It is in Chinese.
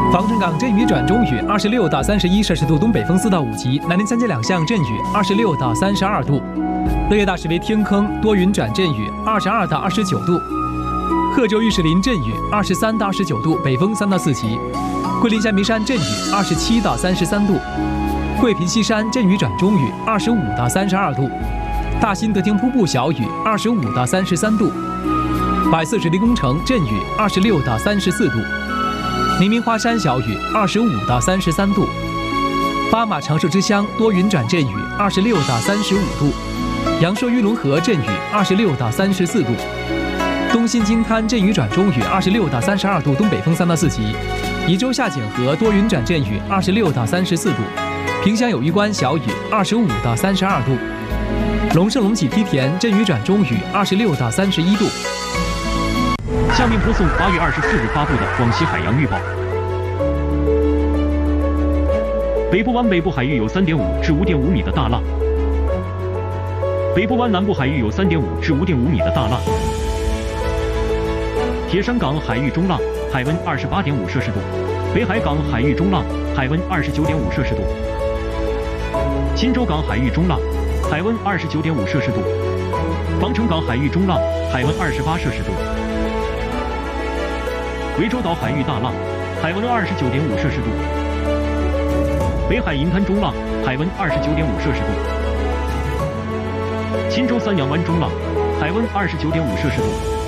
防城港阵雨转中雨26到31摄氏度，东北风4到5级。南宁三街两巷阵雨26到32度。乐业大石围天坑多云转阵雨22到29度。贺州玉石林阵雨23到29度，北风3到4级。桂林象鼻山阵雨27到33度。桂平西山阵雨转中雨25到32度。大兴德亭瀑布小雨25到33度。百色水利工程阵雨26到34度。黎明花山小雨25到33度。巴马长寿之乡多云转阵雨26到35度。阳朔玉龙河阵雨26到34度。东新金滩阵雨转中雨26到32度，东北风3到4级。宜州下井河多云转阵雨26到34度。萍乡友谊关小雨25到32度。龙胜龙起梯田阵雨转中雨26到31度。 下面播送8月24日发布的广西海洋预报。北部湾北部海域有3.5至5.5米的大浪。北部湾南部海域有3.5至5.5米的大浪。铁山港海域中浪，海温28.5摄氏度；北海港海域中浪，海温29.5摄氏度；钦州港海域中浪，海温29.5摄氏度；防城港海域中浪，海温28摄氏度；涠洲岛海域大浪，海温29.5摄氏度；北海银滩中浪，海温29.5摄氏度；钦州三阳湾中浪，海温29.5摄氏度。